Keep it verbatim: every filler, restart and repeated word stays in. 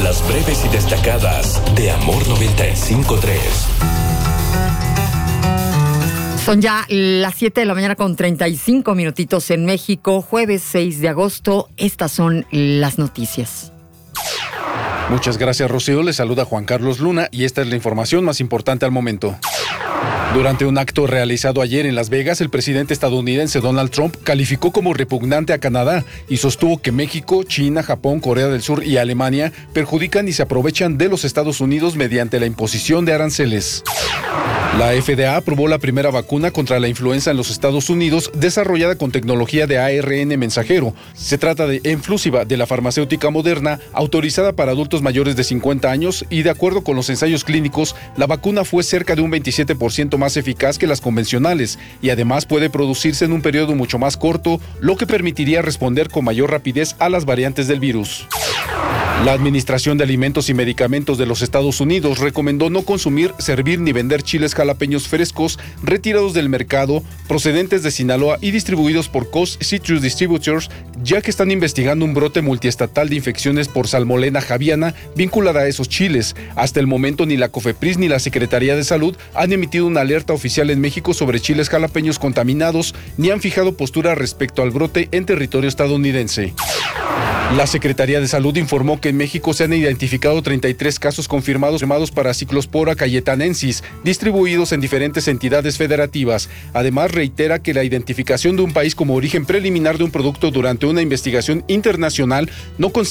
Las breves y destacadas de Amor noventa y cinco punto tres. Son ya las siete de la mañana con treinta y cinco minutitos en México, jueves seis de agosto. Estas son las noticias. Muchas gracias, Rocío. Les saluda Juan Carlos Luna y esta es la información más importante al momento. Durante un acto realizado ayer en Las Vegas, el presidente estadounidense Donald Trump calificó como repugnante a Canadá y sostuvo que México, China, Japón, Corea del Sur y Alemania perjudican y se aprovechan de los Estados Unidos mediante la imposición de aranceles. La F D A aprobó la primera vacuna contra la influenza en los Estados Unidos desarrollada con tecnología de A R N mensajero. Se trata de Enflusiva de la farmacéutica Moderna, autorizada para adultos mayores de cincuenta años y de acuerdo con los ensayos clínicos, la vacuna fue cerca de un veintisiete por ciento más eficaz que las convencionales y además puede producirse en un periodo mucho más corto, lo que permitiría responder con mayor rapidez a las variantes del virus. La Administración de Alimentos y Medicamentos de los Estados Unidos recomendó no consumir, servir ni vender chiles jalapeños frescos retirados del mercado, procedentes de Sinaloa y distribuidos por Coast Citrus Distributors, ya que están investigando un brote multiestatal de infecciones por salmonela javiana vinculada a esos chiles. Hasta el momento ni la COFEPRIS ni la Secretaría de Salud han emitido una alerta oficial en México sobre chiles jalapeños contaminados, ni han fijado postura respecto al brote en territorio estadounidense. La Secretaría de Salud informó que en México se han identificado treinta y tres casos confirmados para Ciclospora cayetanensis, distribuidos en diferentes entidades federativas. Además, reitera que la identificación de un país como origen preliminar de un producto durante una investigación internacional no constituye